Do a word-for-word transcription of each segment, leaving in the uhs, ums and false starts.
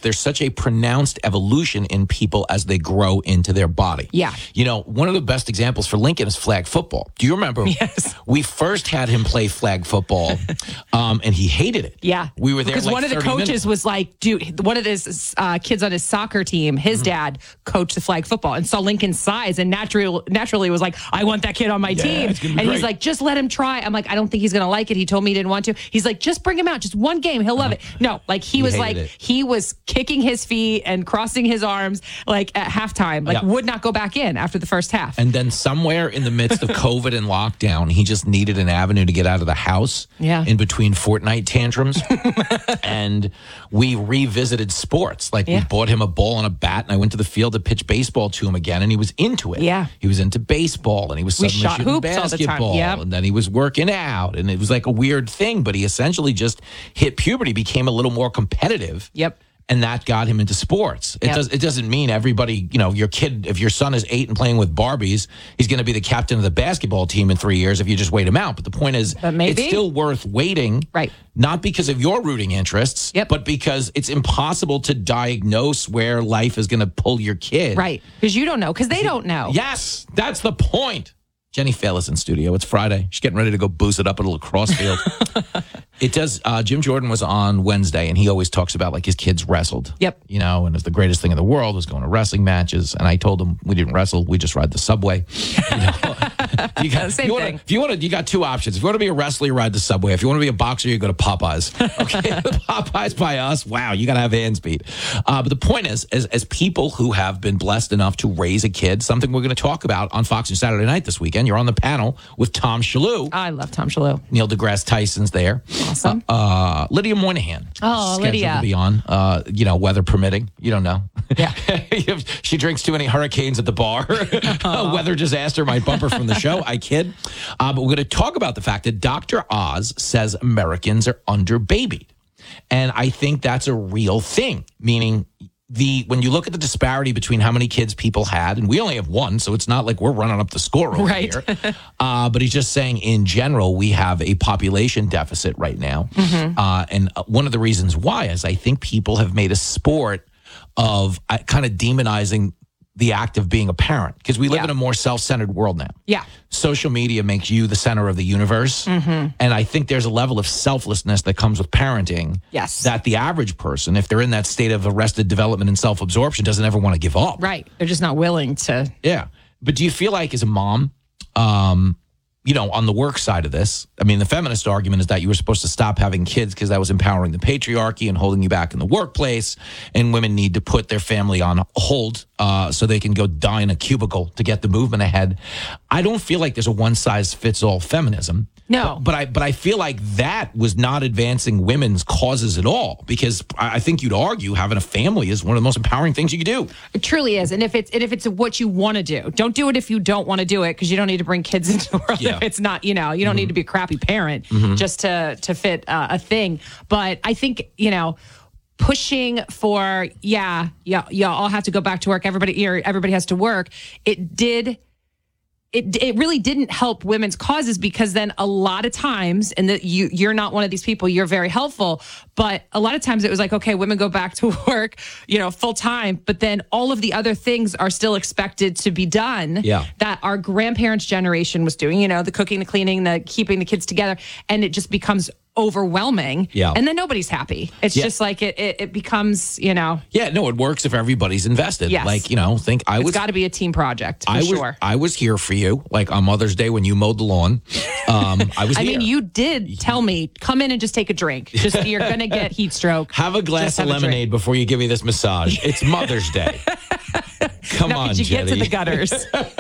there's such a pronounced evolution in people as they grow into their body. Yeah. You know, one of the best examples for Lincoln is flag football. Do you remember? Yes. We first had him play flag football, um, and he hated it. Yeah. We were there because like one of the thirty coaches minutes. was like, dude, one of his uh, kids on his soccer team, his Mm-hmm. dad coached the flag football and saw Lincoln's size and naturally, naturally was like, I want that kid on my Yeah, team. it's gonna be And great. he's like, just let him try. I'm like, I don't think he's going to like it. He told me he didn't want to. He's like, just bring him out. Just one game. He'll love it. No, like he, He was hated like, it. he was kicking his feet and crossing his arms like at halftime, like Yeah. would not go back in after the first half. And then somewhere in the midst of COVID and lockdown, he just needed an avenue to get out of the house Yeah. in between Fortnite tantrums. And we revisited sports. Like Yeah. we bought him a ball and a bat, and I went to the field to pitch baseball to him again, and he was into it. Yeah. He was into baseball, and he was We suddenly shot shooting hoops all the time. basketball. Yep. And then he was working out, and it was like a weird thing, but he essentially just hit puberty, became a little more competitive. Yep. And that got him into sports. It Yep. does. It doesn't mean everybody, you know, your kid, if your son is eight and playing with Barbies, he's going to be the captain of the basketball team in three years if you just wait him out. But the point is, But maybe. it's still worth waiting. Right. Not because of your rooting interests, Yep. but because it's impossible to diagnose where life is going to pull your kid. Right. Because you don't know, because they don't know. Yes, that's the point. Jenny Fail is in studio. It's Friday. She's getting ready to go boost it up at a lacrosse field. It does. Uh, Jim Jordan was on Wednesday, and he always talks about like his kids wrestled. Yep. You know, and it's the greatest thing in the world was going to wrestling matches. And I told him we didn't wrestle. We just ride the subway. You know? you got, Same you wanna, thing. If you want to, you got two options. If you want to be a wrestler, you ride the subway. If you want to be a boxer, you go to Popeyes. Okay, Popeyes by us. Wow, you got to have hand speed. Uh, but the point is, as, as people who have been blessed enough to raise a kid, something we're going to talk about on Fox News Saturday night this weekend. You're on the panel with Tom Shalhoub. I love Tom Shalhoub. Neil deGrasse Tyson's there. Awesome. Uh, Lydia Moynihan. Oh, scheduled Lydia. to be on. Uh, you know, weather permitting. You don't know. Yeah. If she drinks too many hurricanes at the bar. A weather disaster might bump her from the show. I kid. Uh, but we're going to talk about the fact that Doctor Oz says Americans are underbabied. And I think that's a real thing, meaning the when you look at the disparity between how many kids people had, and we only have one, so it's not like we're running up the score over Right. here. Uh, but he's just saying in general, we have a population deficit right now. Mm-hmm. Uh, and one of the reasons why is I think people have made a sport of uh, kind of demonizing the act of being a parent because we live Yeah. in a more self-centered world now. Yeah. Social media makes you the center of the universe. Mm-hmm. And I think there's a level of selflessness that comes with parenting Yes. that the average person, if they're in that state of arrested development and self-absorption, doesn't ever want to give up. Right. They're just not willing to. Yeah. But do you feel like as a mom, um, you know, on the work side of this, I mean, the feminist argument is that you were supposed to stop having kids because that was empowering the patriarchy and holding you back in the workplace. And women need to put their family on hold uh, so they can go die in a cubicle to get the movement ahead. I don't feel like there's a one size fits all feminism. No. But, but I but I feel like that was not advancing women's causes at all, because I I think you'd argue having a family is one of the most empowering things you could do. It truly is. And if it's and if it's what you want to do, don't do it if you don't want to do it, because you don't need to bring kids into the world Yeah. if it's not, you know, you don't need to be a crappy parent just to to fit uh, a thing. But I think, you know, pushing for yeah, yeah, yeah, all have to go back to work. Everybody here, everybody has to work. It did It, it really didn't help women's causes, because then a lot of times, and that you you're not one of these people, you're very helpful, but a lot of times it was like, okay, women go back to work, you know, full time, but then all of the other things are still expected to be done Yeah. that our grandparents' generation was doing, you know, the cooking, the cleaning, the keeping the kids together, and it just becomes overwhelming. Yeah. And then nobody's happy. It's Yeah. just like it, it it becomes, you know, Yeah, no, it works if everybody's invested. Yes. Like, you know, think I it's was got to be a team project for I was sure. I was here for you, like on Mother's Day when you mowed the lawn. Um, I was I here. mean, you did tell me, come in and just take a drink. Just you're gonna get heat stroke. have a glass Just of have a drink. lemonade before you give me this massage. It's Mother's Day. Come Now, on, could you Jenny. get to the gutters?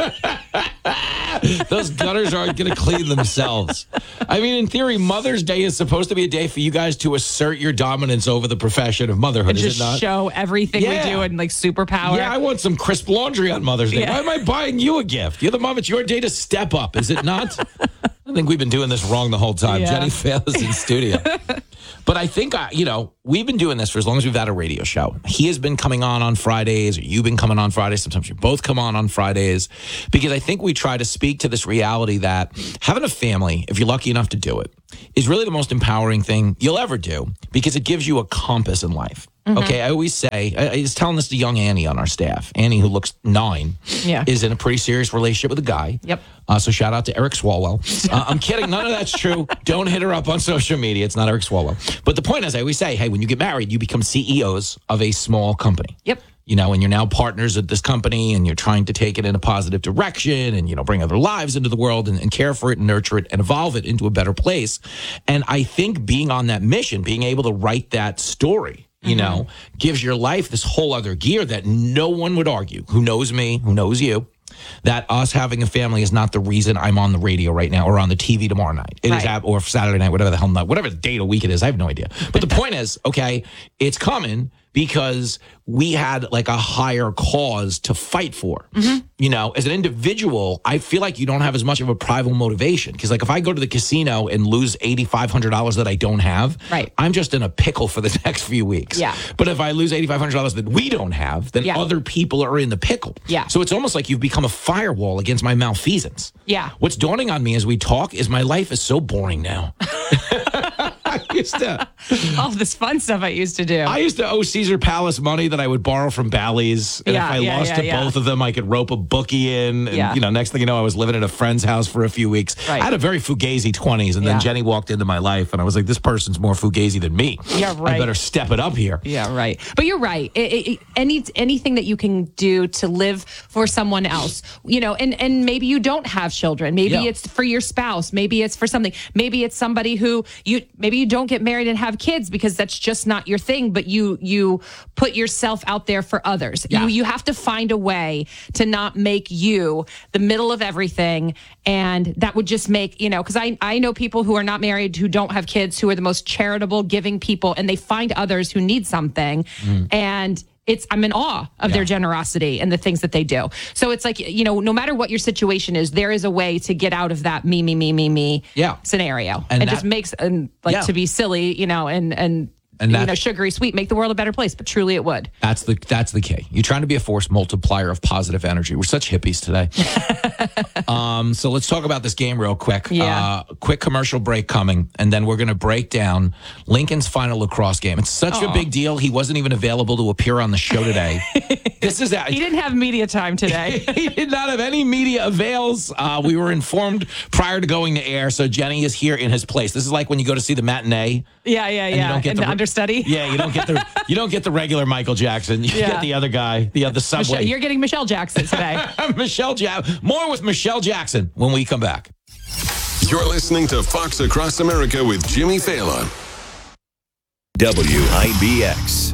Those gutters aren't going to clean themselves. I mean, in theory, Mother's Day is supposed to be a day for you guys to assert your dominance over the profession of motherhood, is Just it not? show everything Yeah. we do and like superpower. Yeah, I want some crisp laundry on Mother's Day. Yeah. Why am I buying you a gift? You're the mom. It's your day to step up, is it not? I think we've been doing this wrong the whole time. Yeah. Jenny Fail is in studio. But I think, I, you know, we've been doing this for as long as we've had a radio show. He has been coming on on Fridays, or you've been coming on Fridays. Sometimes you both come on on Fridays, because I think we try to speak to this reality that having a family, if you're lucky enough to do it, is really the most empowering thing you'll ever do, because it gives you a compass in life. Mm-hmm. Okay, I always say, I I was telling this to young Annie on our staff. Annie, who looks nine, Yeah. is in a pretty serious relationship with a guy. Yep. Uh, so shout out to Eric Swalwell. Uh, I'm kidding. None of that's true. Don't hit her up on social media. It's not Eric Swalwell. But the point is, I always say, hey, when you get married, you become C E Os of a small company. Yep. You know, and you're now partners at this company and you're trying to take it in a positive direction and, you know, bring other lives into the world and, and care for it and nurture it and evolve it into a better place. And I think being on that mission, being able to write that story, you mm-hmm. know, gives your life this whole other gear that no one would argue, who knows me, who knows you, that us having a family is not the reason I'm on the radio right now or on the T V tomorrow night. It right. is, or Saturday night, whatever the hell, whatever the day of the week it is. I have no idea. But the point is, okay, it's coming because we had like a higher cause to fight for. Mm-hmm. You know, as an individual, I feel like you don't have as much of a primal motivation. Because like if I go to the casino and lose eight thousand five hundred dollars that I don't have, right. I'm just in a pickle for the next few weeks. Yeah. But if I lose eight thousand five hundred dollars that we don't have, then yeah. other people are in the pickle. Yeah. So it's almost like you've become a firewall against my malfeasance. Yeah. What's dawning on me as we talk is my life is so boring now. I used to, all this fun stuff I used to do. I used to owe Caesar Palace money that I would borrow from Bally's. And yeah, if I yeah, lost yeah, to yeah. both of them, I could rope a bookie in. And, yeah. you know, next thing you know, I was living at a friend's house for a few weeks. Right. I had a very fugazi twenties. And yeah. then Jenny walked into my life and I was like, this person's more fugazi than me. Yeah, right. I better step it up here. Yeah, right. But you're right. It, it, any anything that you can do to live for someone else, you know, and, and maybe you don't have children. Maybe Yeah. it's for your spouse. Maybe it's for something. Maybe it's somebody who you, maybe you don't get married and have kids because that's just not your thing, but you, you put yourself out there for others. Yeah. You, you have to find a way to not make you the middle of everything. And that would just make, you know, because I, I know people who are not married, who don't have kids, who are the most charitable, giving people, and they find others who need something. Mm. And it's, I'm in awe of yeah. their generosity and the things that they do. So it's like, you know, no matter what your situation is, there is a way to get out of that me, me, me, me, me yeah. scenario. And it that, just makes, um, like, yeah. to be silly, you know, and, and, And you know, sugary sweet, make the world a better place, but truly it would. That's the that's the key. You're trying to be a force multiplier of positive energy. We're such hippies today. um, so let's talk about this game real quick. Yeah. Uh, quick commercial break coming, and then we're going to break down Lincoln's final lacrosse game. It's such Aww. a big deal. He wasn't even available to appear on the show today. This is that. He didn't have media time today. He did not have any media avails. Uh, we were informed prior to going to air, so Jenny is here in his place. This is like when you go to see the matinee. Yeah, yeah, and yeah. You don't get and the, the understudy. Yeah, you don't get the you don't get the regular Michael Jackson. You Yeah. get the other guy, the other subway. Michelle, you're getting Michelle Jackson today. Michelle Jackson. More with Michelle Jackson when we come back. You're listening to Fox Across America with Jimmy Fallon. W I B X.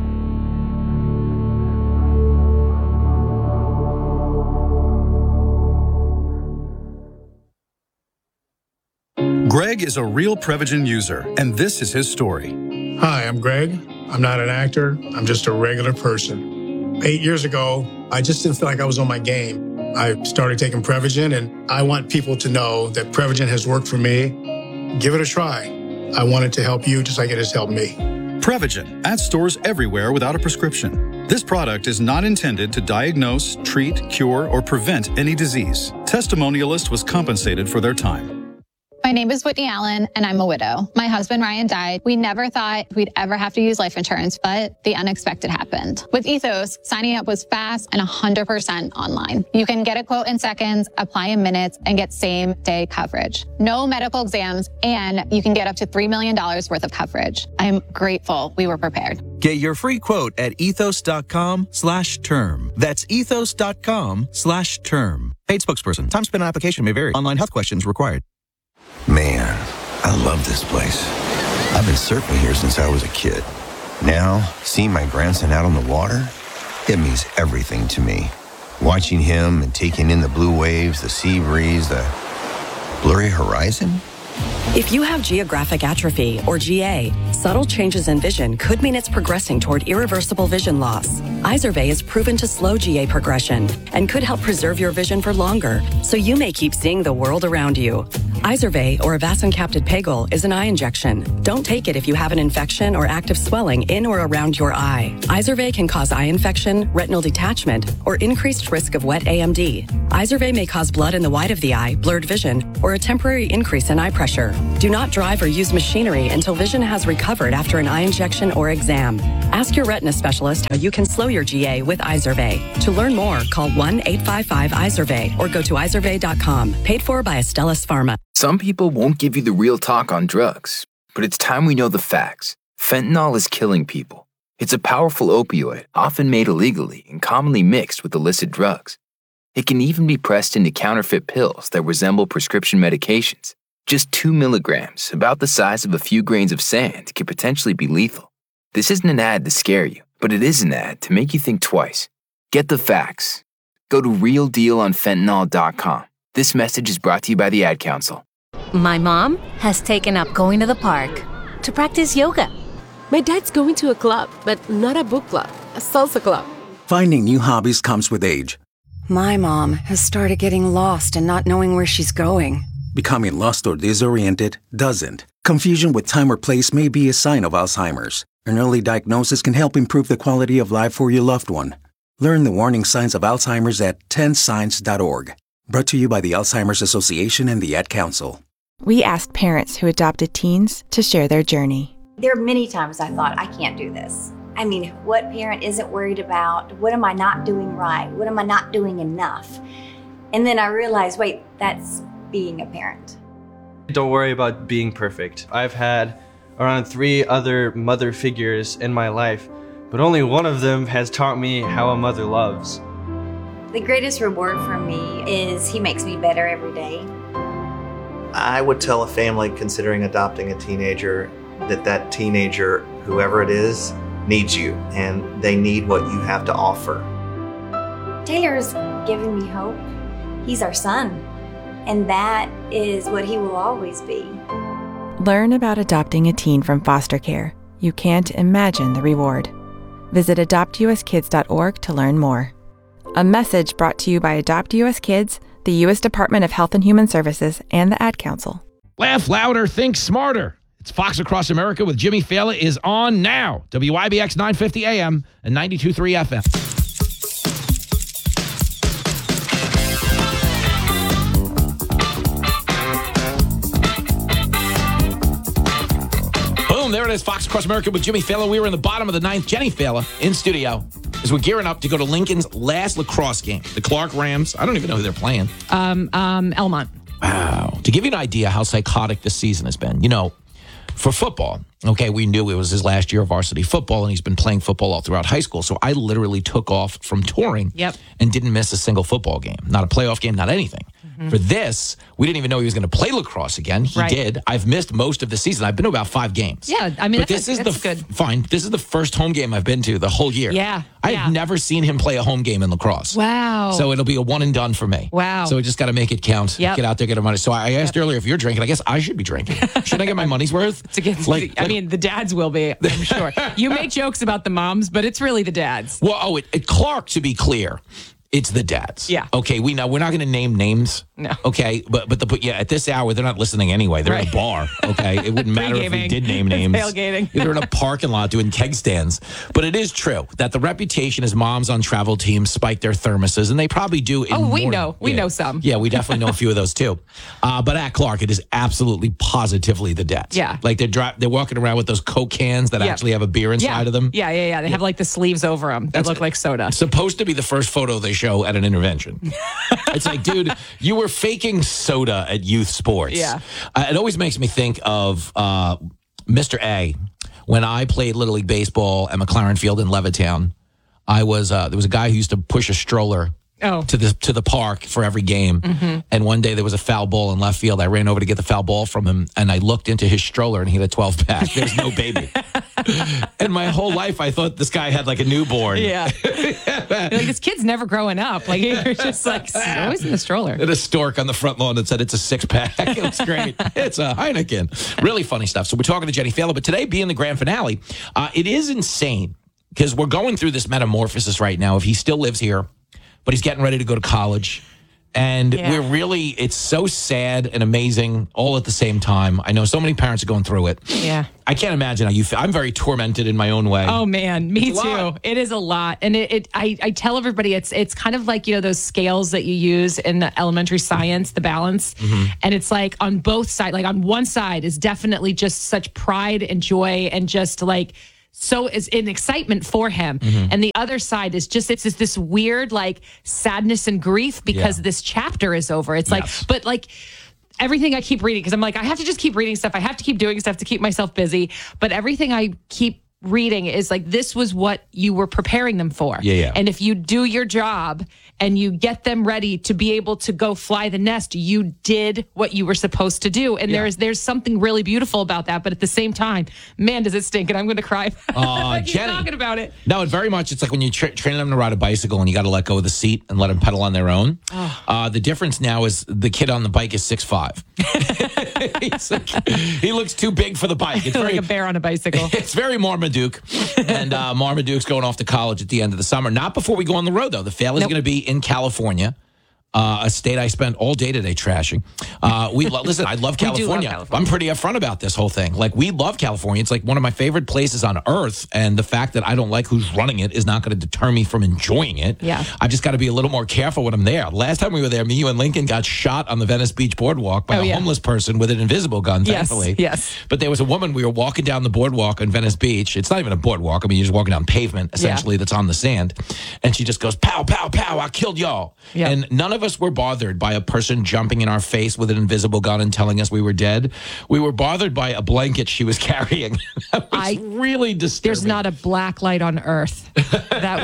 Greg is a real Prevagen user, and this is his story. Hi, I'm Greg. I'm not an actor. I'm just a regular person. Eight years ago, I just didn't feel like I was on my game. I started taking Prevagen, and I want people to know that Prevagen has worked for me. Give it a try. I want it to help you just like it has helped me. Prevagen, at stores everywhere without a prescription. This product is not intended to diagnose, treat, cure, or prevent any disease. Testimonialist was compensated for their time. My name is Whitney Allen, and I'm a widow. My husband, Ryan, died. We never thought we'd ever have to use life insurance, but the unexpected happened. With Ethos, signing up was fast and one hundred percent online. You can get a quote in seconds, apply in minutes, and get same-day coverage. No medical exams, and you can get up to three million dollars worth of coverage. I'm grateful we were prepared. Get your free quote at ethos.com slash term. That's ethos.com slash term. Paid spokesperson. Time spent on application may vary. Online health questions required. Man, I love this place. I've been surfing here since I was a kid. Now, seeing my grandson out on the water, it means everything to me. Watching him and taking in the blue waves, the sea breeze, the blurry horizon. If you have geographic atrophy, or G A, subtle changes in vision could mean it's progressing toward irreversible vision loss. Izervay is proven to slow G A progression and could help preserve your vision for longer, so you may keep seeing the world around you. Izervay, or avacincaptad pegol, is an eye injection. Don't take it if you have an infection or active swelling in or around your eye. Izervay can cause eye infection, retinal detachment, or increased risk of wet A M D. Izervay may cause blood in the white of the eye, blurred vision, or a temporary increase in eye pressure. Do not drive or use machinery until vision has recovered after an eye injection or exam. Ask your retina specialist how you can slow your G A with Izervay. To learn more, call one eight five five Izervay or go to izervay dot com. Paid for by Astellas Pharma. Some people won't give you the real talk on drugs, but it's time we know the facts. Fentanyl is killing people. It's a powerful opioid, often made illegally and commonly mixed with illicit drugs. It can even be pressed into counterfeit pills that resemble prescription medications. Just two milligrams, about the size of a few grains of sand, can potentially be lethal. This isn't an ad to scare you, but it is an ad to make you think twice. Get the facts. Go to real deal on fentanyl dot com. This message is brought to you by the Ad Council. My mom has taken up going to the park to practice yoga. My dad's going to a club, but not a book club, a salsa club. Finding new hobbies comes with age. My mom has started getting lost and not knowing where she's going. Becoming lost or disoriented doesn't. Confusion with time or place may be a sign of Alzheimer's. An early diagnosis can help improve the quality of life for your loved one. Learn the warning signs of Alzheimer's at ten signs dot org. Brought to you by the Alzheimer's Association and the Ad Council. We asked parents who adopted teens to share their journey. There are many times I thought, I can't do this. I mean, what parent isn't worried about? What am I not doing right? What am I not doing enough? And then I realized, wait, that's being a parent. Don't worry about being perfect. I've had around three other mother figures in my life, but only one of them has taught me how a mother loves. The greatest reward for me is he makes me better every day. I would tell a family considering adopting a teenager that that teenager, whoever it is, needs you, and they need what you have to offer. Taylor's given me hope. He's our son, and that is what he will always be. Learn about adopting a teen from foster care. You can't imagine the reward. Visit adopt u s kids dot org to learn more. A message brought to you by Adopt U S Kids, the U S Department of Health and Human Services, and the Ad Council. Laugh louder, think smarter. It's Fox Across America with Jimmy Fallon is on now. W I B X nine fifty A M and ninety-two point three F M. Boom, there it is, Fox Across America with Jimmy Fallon. We were in the bottom of the ninth. Jenny Fallon in studio as we're gearing up to go to Lincoln's last lacrosse game. The Clark Rams. I don't even know who they're playing. Um, um, Elmont. Wow. To give you an idea how psychotic this season has been, you know, for football, okay, we knew it was his last year of varsity football, and he's been playing football all throughout high school. So I literally took off from touring yep. and didn't miss a single football game. Not a playoff game, not anything. Mm-hmm. For this, we didn't even know he was going to play lacrosse again. He right. did. I've missed most of the season. I've been to about five games. Yeah, I mean, but that's, this is that's the good. Fine. This is the first home game I've been to the whole year. Yeah. I've yeah. never seen him play a home game in lacrosse. Wow. So it'll be a one and done for me. Wow. So we just got to make it count. Yep. Get out there, get our money. So I asked yep. earlier if you're drinking. I guess I should be drinking. Shouldn't I get my money's worth? To get, like, I like, mean, the dads will be, I'm sure. You make jokes about the moms, but it's really the dads. Well, oh, it, it, Clark, to be clear, it's the dads. Yeah. Okay, we know we're not going to name names. No. Okay, but but the but yeah, at this hour they're not listening anyway. They're right. at a bar. Okay, it wouldn't matter if we did name names. Tailgating. They're in a parking lot doing keg stands. But it is true that the reputation is moms on travel teams spike their thermoses, and they probably do. In oh, we more, know. We yeah, know some. Yeah, we definitely know a few of those too. Uh, but at Clark, it is absolutely positively the dads. Yeah. Like they're dri- they're walking around with those Coke cans that yeah. actually have a beer inside yeah. of them. Yeah, yeah, yeah. They yeah. have like the sleeves over them that That's look like soda. Supposed to be the first photo they show at an intervention. It's like, dude, you were faking soda at youth sports. Yeah. Uh, it always makes me think of uh, Mister A. When I played Little League Baseball at McLaren Field in Levittown, I was uh, there was a guy who used to push a stroller oh. to the to the park for every game. Mm-hmm. And one day there was a foul ball in left field. I ran over to get the foul ball from him, and I looked into his stroller, and he had a twelve pack. There's no baby. And my whole life, I thought this guy had like a newborn. Yeah. Like, this kid's never growing up. Like, you're just like, always in the stroller. And a stork on the front lawn that said it's a six pack. It was great. It's a Heineken. Really funny stuff. So we're talking to Jenny Fallon, but today being the grand finale, uh, it is insane because we're going through this metamorphosis right now. If he still lives here, but he's getting ready to go to college. And Yeah. we're really, it's so sad and amazing all at the same time. I know so many parents are going through it. Yeah. I can't imagine how you feel. I'm very tormented in my own way. Oh man, me It's a too. lot. It is a lot, and it, it. I, I tell everybody it's it's kind of like you know those scales that you use in the elementary science, the balance, Mm-hmm. and it's like on both sides. Like on one side is definitely just such pride and joy, and just like so is in excitement for him, Mm-hmm. and the other side is just it's just this weird like sadness and grief because Yeah. this chapter is over. It's like, Yes. but like. Everything I keep reading, because I'm like, I have to just keep reading stuff. I have to keep doing stuff to keep myself busy. But everything I keep reading is like, this was what you were preparing them for. Yeah, yeah. And if you do your job and you get them ready to be able to go fly the nest, you did what you were supposed to do. And Yeah. there's there's something really beautiful about that. But at the same time, man, does it stink. And I'm going to cry. Aw, Keep Jenny. talking about it. No, it very much. It's like when you tra- train them to ride a bicycle and you got to let go of the seat and let them pedal on their own. Oh. Uh, the difference now is the kid on the bike is six five. He's like, he looks too big for the bike. It's like very, a bear on a bicycle. it's very Marmaduke. And uh, Marmaduke's going off to college at the end of the summer. Not before we go on the road, though. The fail is Nope. going to be in California. Uh, a state I spent all day today trashing. Uh, we lo- listen. I love We do love California. California. I'm pretty upfront about this whole thing. Like we love California. It's like one of my favorite places on earth. And the fact that I don't like who's running it is not going to deter me from enjoying it. Yeah. I've just got to be a little more careful when I'm there. Last time we were there, me, you, and Lincoln got shot on the Venice Beach boardwalk by Oh, a yeah. homeless person with an invisible gun. Yes, Thankfully, yes. But there was a woman. We were walking down the boardwalk on Venice Beach. It's not even a boardwalk. I mean, you're just walking down pavement essentially that's on the sand. And she just goes, "Pow, pow, pow! I killed y'all." Yeah. And none of us were bothered by a person jumping in our face with an invisible gun and telling us we were dead. We were bothered by a blanket she was carrying. That was I- really disturbing. There's not a black light on earth that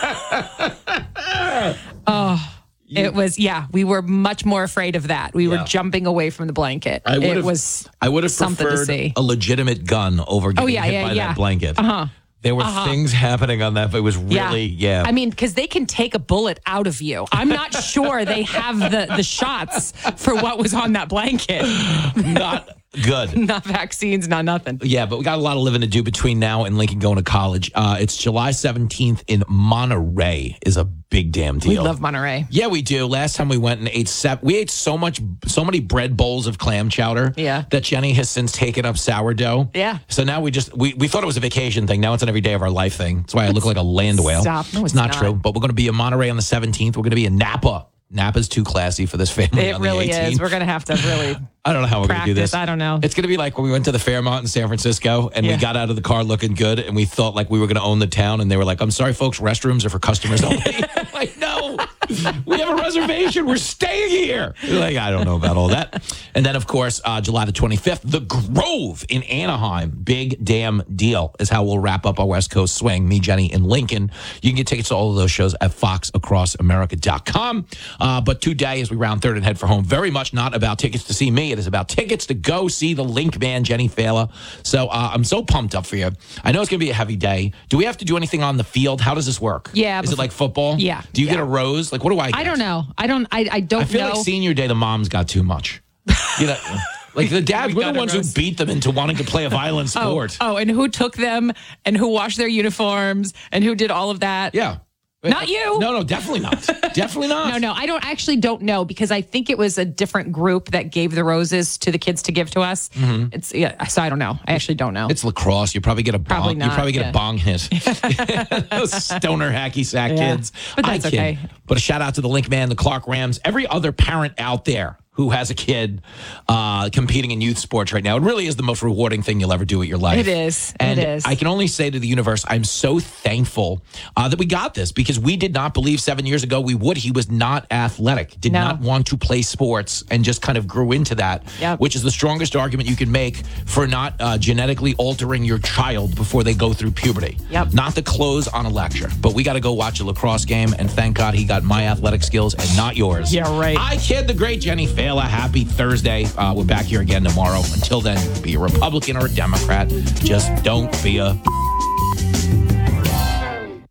would. Oh, it was. Yeah, we were much more afraid of that. We Yeah. were jumping away from the blanket. I It would've- was. I would have something to preferred see. a legitimate gun over getting Oh yeah, hit yeah, by yeah. that blanket. Uh huh. There were Uh-huh. things happening on that, but it was really, yeah. I mean, because they can take a bullet out of you. I'm not sure they have the the shots for what was on that blanket. Not good. Not vaccines, not nothing. Yeah, but we got a lot of living to do between now and Lincoln going to college. Uh, it's July seventeenth in Monterey is a big damn deal. We love Monterey. Yeah, we do. Last time we went and ate seven, we ate so much, so many bread bowls of clam chowder. Yeah. That Jenny has since taken up sourdough. Yeah. So now we just we, we thought it was a vacation thing. Now it's an everyday of our life thing. That's why I look like a land whale. Stop. No, it's not, not. true. But we're going to be in Monterey on the seventeenth. We're going to be in Napa. Napa's too classy for this family. It on the really eighteenth. is. We're gonna have to really. I don't know how we're going to do practice. this. I don't know. It's going to be like when we went to the Fairmont in San Francisco and Yeah. we got out of the car looking good and we thought like we were going to own the town and they were like, "I'm sorry, folks, restrooms are for customers only." I'm like, no, we have a reservation. We're staying here. They're like, I don't know about all that. And then, of course, uh, July the twenty-fifth, the Grove in Anaheim. Big damn deal is how we'll wrap up our West Coast swing. Me, Jenny, and Lincoln. You can get tickets to all of those shows at fox across america dot com. Uh, but today, as we round third and head for home, very much not about tickets to see me. It is about tickets to go see the Link Man, Jenny Fela. So uh, I'm so pumped up for you. I know it's going to be a heavy day. Do we have to do anything on the field? How does this work? Yeah, Is it before- like football? Yeah, Do you yeah. get a rose? Like, what do I get? I don't know. I don't. I, I don't I feel know. like senior day, the moms got too much. You know, like the dads, We we're got the a ones who rose. beat them into wanting to play a violent sport. Oh, oh, and who took them and who washed their uniforms and who did all of that? Yeah. Not you. No, no, definitely not. Definitely not. No, no, I don't actually don't know because I think it was a different group that gave the roses to the kids to give to us. Mhm. It's yeah, so I don't know. I actually don't know. It's lacrosse. You probably get a bong. Probably You not, probably get yeah. a bong hit. Those stoner hacky sack Yeah. kids. But that's I kid. okay. But a shout out to the Link Man, the Clark Rams, every other parent out there who has a kid uh, competing in youth sports right now. It really is the most rewarding thing you'll ever do with your life. It is. And it is. I can only say to the universe, I'm so thankful uh, that we got this because we did not believe seven years ago we would. He was not athletic, did No. not want to play sports, and just kind of grew into that, Yep. which is the strongest argument you can make for not uh, genetically altering your child before they go through puberty. Yep. Not the clothes on a lecture, but we got to go watch a lacrosse game, and thank God he got my athletic skills and not yours. Yeah, right. I kid the great Jenny Fela. Happy Thursday. Uh, we're back here again tomorrow. Until then, be a Republican or a Democrat. Just don't be a...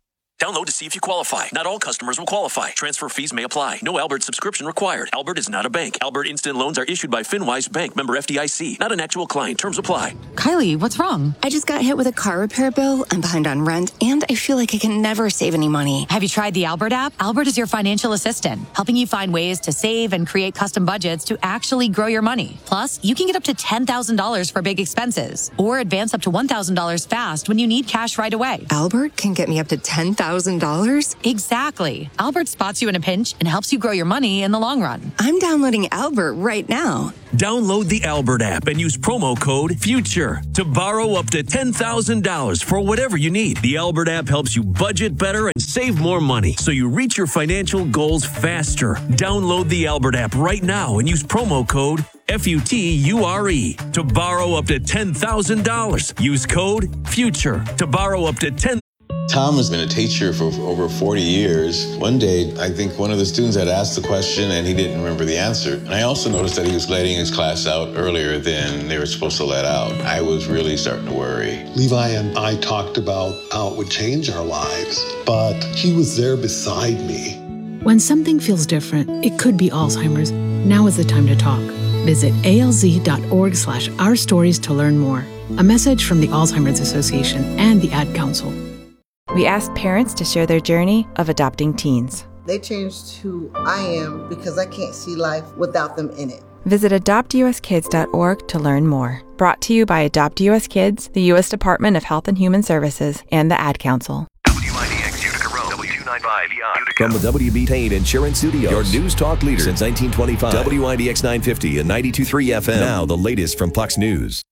Download to see if you qualify. Not all customers will qualify. Transfer fees may apply. No Albert subscription required. Albert is not a bank. Albert Instant Loans are issued by FinWise Bank, member F D I C. Not an actual client. Terms apply. Kylie, what's wrong? I just got hit with a car repair bill. I'm behind on rent, and I feel like I can never save any money. Have you tried the Albert app? Albert is your financial assistant, helping you find ways to save and create custom budgets to actually grow your money. Plus, you can get up to ten thousand dollars for big expenses, or advance up to one thousand dollars fast when you need cash right away. Albert can get me up to ten thousand dollars? Exactly. Albert spots you in a pinch and helps you grow your money in the long run. I'm downloading Albert right now. Download the Albert app and use promo code FUTURE to borrow up to ten thousand dollars for whatever you need. The Albert app helps you budget better and save more money so you reach your financial goals faster. Download the Albert app right now and use promo code F U T U R E to borrow up to ten thousand dollars. Use code FUTURE to borrow up to ten thousand dollars. Tom has been a teacher for over forty years. One day, I think one of the students had asked the question and he didn't remember the answer. And I also noticed that he was letting his class out earlier than they were supposed to let out. I was really starting to worry. Levi and I talked about how it would change our lives, but he was there beside me. When something feels different, it could be Alzheimer's. Now is the time to talk. Visit alz.org slash our stories to learn more. A message from the Alzheimer's Association and the Ad Council. We asked parents to share their journey of adopting teens. They changed who I am because I can't see life without them in it. Visit adopt u s kids dot org to learn more. Brought to you by Adopt U S Kids, the U S Department of Health and Human Services, and the Ad Council. W I D X Utica Road, W two ninety-five Utica. From the W B Tain Insurance Studios, your news talk leader since nineteen twenty-five. W I D X nine fifty and ninety-two point three F M. Now the latest from Fox News.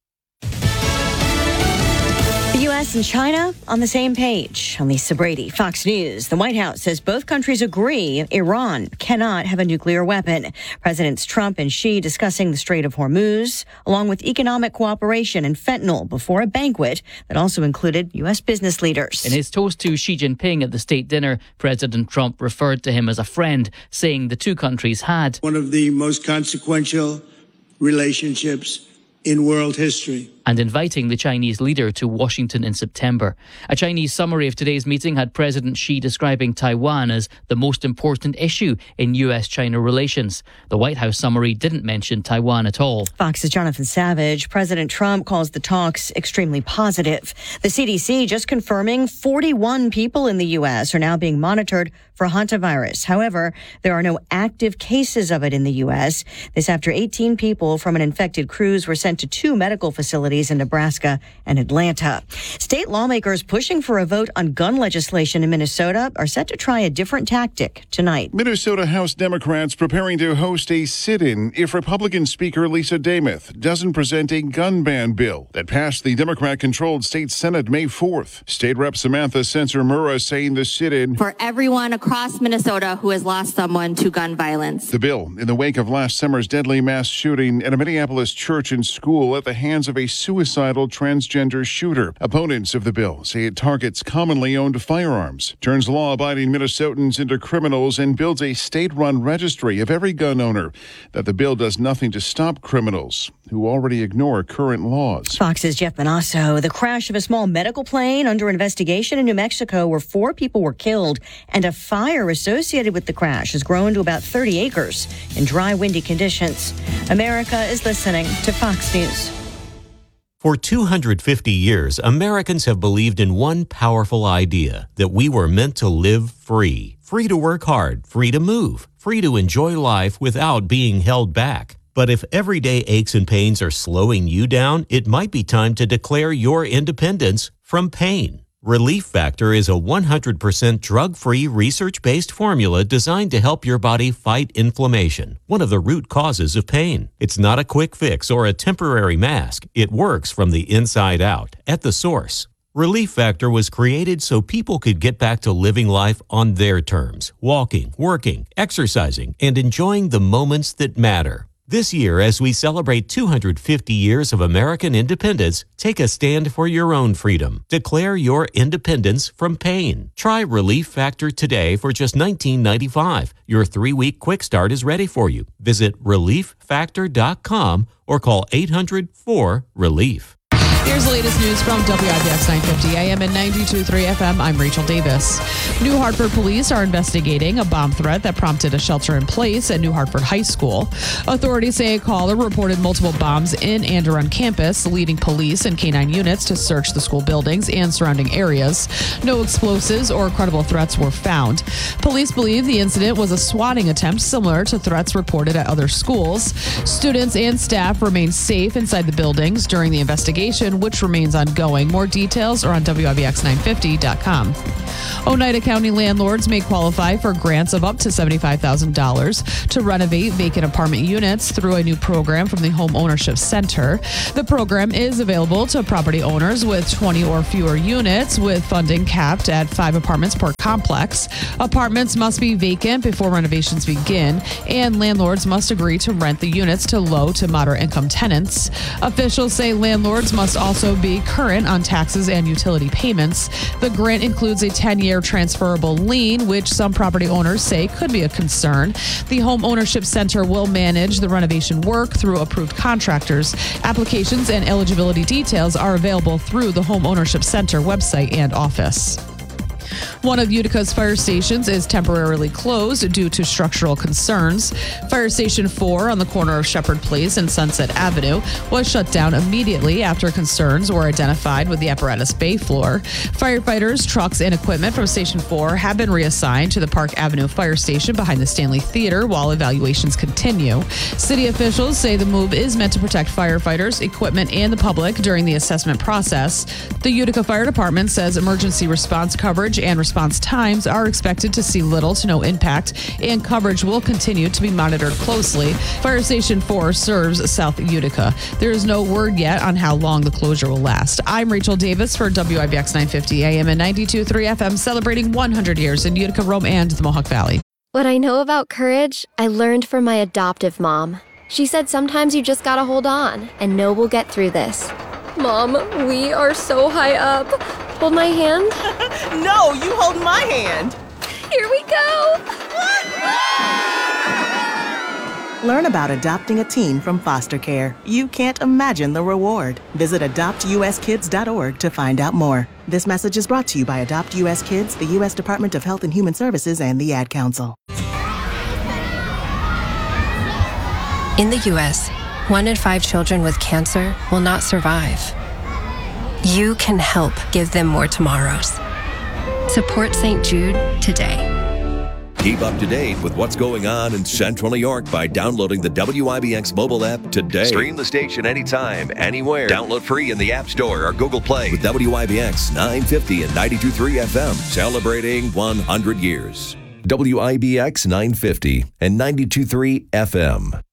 The U S and China on the same page. I'm Lisa Brady, Fox News. The White House says both countries agree Iran cannot have a nuclear weapon. Presidents Trump and Xi discussing the Strait of Hormuz, along with economic cooperation and fentanyl before a banquet that also included U S business leaders. In his toast to Xi Jinping at the state dinner, President Trump referred to him as a friend, saying the two countries had one of the most consequential relationships in world history, and inviting the Chinese leader to Washington in September. A Chinese summary of today's meeting had President Xi describing Taiwan as the most important issue in U S China relations. The White House summary didn't mention Taiwan at all. Fox's Jonathan Savage. President Trump calls the talks extremely positive. The C D C just confirming forty-one people in the U S are now being monitored for hantavirus. However, there are no active cases of it in the U S. This after eighteen people from an infected cruise were sent to two medical facilities in Nebraska and Atlanta. State lawmakers pushing for a vote on gun legislation in Minnesota are set to try a different tactic tonight. Minnesota House Democrats preparing to host a sit-in if Republican Speaker Lisa Demuth doesn't present a gun ban bill that passed the Democrat-controlled state Senate May fourth. State Rep Samantha Sensor-Mura saying the sit-in for everyone across Minnesota who has lost someone to gun violence. The bill in the wake of last summer's deadly mass shooting at a Minneapolis church and school at the hands of a suicidal transgender shooter. Opponents of the bill say it targets commonly owned firearms, turns law-abiding Minnesotans into criminals, and builds a state-run registry of every gun owner. That the bill does nothing to stop criminals who already ignore current laws. Fox's Jeff Manasso. The crash of a small medical plane under investigation in New Mexico where four people were killed, and a fire associated with the crash has grown to about thirty acres in dry, windy conditions. America is listening to Fox News. For two hundred fifty years, Americans have believed in one powerful idea, that we were meant to live free. Free to work hard, free to move, free to enjoy life without being held back. But if everyday aches and pains are slowing you down, it might be time to declare your independence from pain. Relief Factor is a one hundred percent drug-free, research-based formula designed to help your body fight inflammation, one of the root causes of pain. It's not a quick fix or a temporary mask. It works from the inside out, at the source. Relief Factor was created so people could get back to living life on their terms, walking, working, exercising, and enjoying the moments that matter. This year, as we celebrate two hundred fifty years of American independence, take a stand for your own freedom. Declare your independence from pain. Try Relief Factor today for just nineteen ninety-five dollars. Your three-week quick start is ready for you. Visit relief factor dot com or call eight hundred four relief. Here's the latest news from W I B X nine fifty A M and ninety-two point three F M. I'm Rachel Davis. New Hartford police are investigating a bomb threat that prompted a shelter in place at New Hartford High School. Authorities say a caller reported multiple bombs in and around campus, leading police and K nine units to search the school buildings and surrounding areas. No explosives or credible threats were found. Police believe the incident was a swatting attempt similar to threats reported at other schools. Students and staff remain safe inside the buildings during the investigation, which remains ongoing. More details are on W I B X nine fifty dot com. Oneida County landlords may qualify for grants of up to seventy-five thousand dollars to renovate vacant apartment units through a new program from the Home Ownership Center. The program is available to property owners with twenty or fewer units, with funding capped at five apartments per complex. Apartments must be vacant before renovations begin, and landlords must agree to rent the units to low to moderate income tenants. Officials say landlords must also be current on taxes and utility payments. The grant includes a ten-year transferable lien, which some property owners say could be a concern. The Home Ownership Center will manage the renovation work through approved contractors. Applications and eligibility details are available through the Home Ownership Center website and office. One of Utica's fire stations is temporarily closed due to structural concerns. Fire Station four on the corner of Shepherd Place and Sunset Avenue was shut down immediately after concerns were identified with the apparatus bay floor. Firefighters, trucks, and equipment from Station four have been reassigned to the Park Avenue Fire Station behind the Stanley Theater while evaluations continue. City officials say the move is meant to protect firefighters, equipment, and the public during the assessment process. The Utica Fire Department says emergency response coverage and response times are expected to see little to no impact, and coverage will continue to be monitored closely. Fire Station four serves South Utica. There is no word yet on how long the closure will last. I'm Rachel Davis for W I B X nine fifty A M and ninety-two point three F M, celebrating one hundred years in Utica, Rome, and the Mohawk Valley. What I know about courage, I learned from my adoptive mom. She said sometimes you just gotta hold on and know we'll get through this. Mom, we are so high up. Hold my hand. No, you hold my hand. Here we go. Learn about adopting a teen from foster care. You can't imagine the reward. Visit adopt U S kids dot org to find out more. This message is brought to you by Adopt U S Kids, the U S Department of Health and Human Services, and the Ad Council. In the U S, one in five children with cancer will not survive. You can help give them more tomorrows. Support Saint Jude today. Keep up to date with what's going on in Central New York by downloading the W I B X mobile app today. Stream the station anytime, anywhere. Download free in the App Store or Google Play with W I B X nine fifty and ninety-two point three F M, celebrating one hundred years. W I B X nine fifty and ninety-two point three F M.